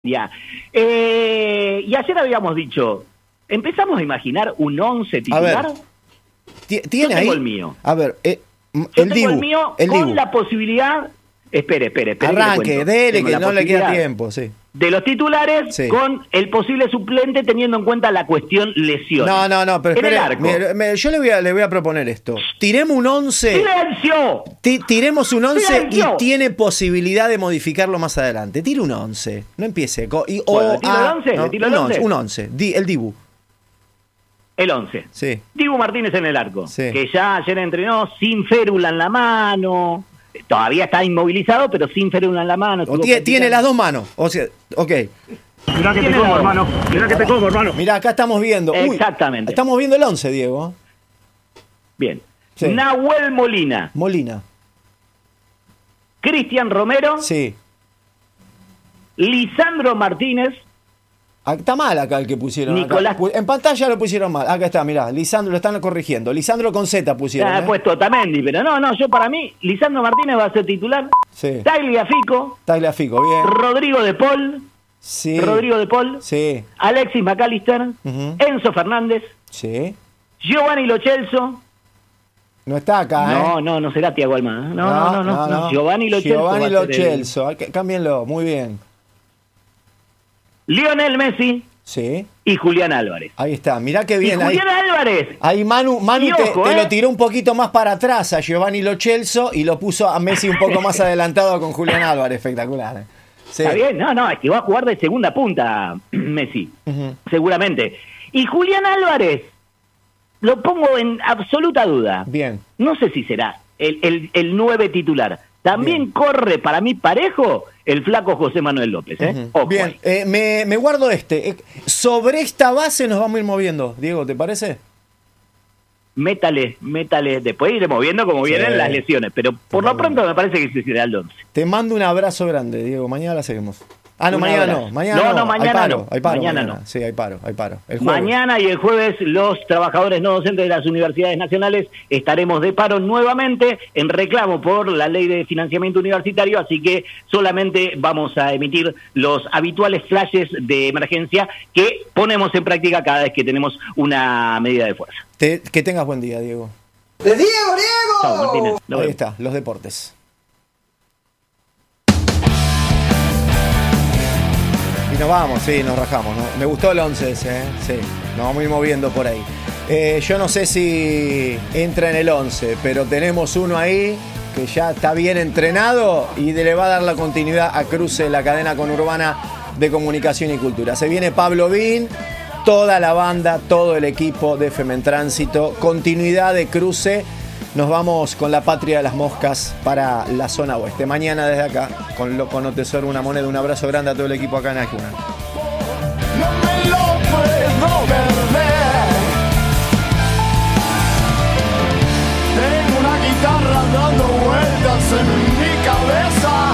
Ya. Y ayer habíamos dicho, empezamos a imaginar un 11 titular. A ver, ¿tiene ahí? Yo tengo el mío. A ver, Yo el tengo el mío con la posibilidad... Espere. Arranque, dele, que no le queda tiempo, sí. De los titulares, sí, con el posible suplente teniendo en cuenta la cuestión lesión. No, pero espere, yo le voy a proponer esto. Tiremos un 11. ¡Silencio! Tiremos un 11 ¡Silencio! Y tiene posibilidad de modificarlo más adelante. Tire un 11, no empiece. ¿Tiro el 11? No, ¿Tiro el 11? Un 11, el Dibu. El 11. Sí. Dibu Martínez en el arco, sí, que ya ayer entrenó sin férula en la mano. Todavía está inmovilizado, pero sin férula en la mano. Tiene las dos manos. O sea, ok. Mirá que te como, hermano. Mirá, acá estamos viendo. Exactamente. Estamos viendo el 11, Diego. Bien. Sí. Nahuel Molina. Cristian Romero. Sí. Lisandro Martínez. Está mal acá el que pusieron. Nicolás. Acá. En pantalla lo pusieron mal. Acá está, mirá. Lisandro, lo están corrigiendo. Lisandro con Z pusieron. Ha puesto Otamendi, pero no, yo para mí, Lisandro Martínez va a ser titular. Sí. Tagliafico, bien. Rodrigo de Paul. Sí. Sí. Alexis McAllister. Enzo Fernández. Sí. Giovanni Lo Celso. No está acá, No será Thiago Almada. No. Giovanni Lo Celso. Cámbienlo, muy bien. Lionel Messi. Sí. Y Julián Álvarez. Ahí está, mirá qué bien. Y Julián Álvarez. Ahí Manu te lo tiró un poquito más para atrás a Giovanni Lo Celso y lo puso a Messi un poco más adelantado con Julián Álvarez. Espectacular. Sí. Está bien, es que va a jugar de segunda punta Messi, seguramente. Y Julián Álvarez, lo pongo en absoluta duda. Bien. No sé si será el 9 titular. También corre para mí parejo el flaco José Manuel López. Ojo. Bien, me guardo sobre esta base nos vamos a ir moviendo. Diego, ¿te parece? Métale. Después iremos viendo cómo vienen las lesiones. Pero por lo pronto me parece que se será el 11. Te mando un abrazo grande, Diego. Mañana la seguimos. Mañana no. Mañana no. Sí, hay paro. Mañana y el jueves los trabajadores no docentes de las universidades nacionales estaremos de paro nuevamente en reclamo por la ley de financiamiento universitario, así que solamente vamos a emitir los habituales flashes de emergencia que ponemos en práctica cada vez que tenemos una medida de fuerza. Que tengas buen día, Diego. ¡De Diego! Chao, Martínez. Ahí está, los deportes. Y nos vamos, sí, nos rajamos, ¿no? Me gustó el 11 ese, sí, nos vamos a ir moviendo por ahí. Yo no sé si entra en el 11, pero tenemos uno ahí que ya está bien entrenado y le va a dar la continuidad a Cruce, la cadena conurbana de comunicación y cultura. Se viene Pablo Bin, toda la banda, todo el equipo de FM en Tránsito, continuidad de Cruce. Nos vamos con la patria de las moscas para la zona oeste. Mañana desde acá, con Otesor, una moneda, un abrazo grande a todo el equipo acá en Ajuna. No me lo puedo perder. Tengo una guitarra dando vueltas en mi cabeza.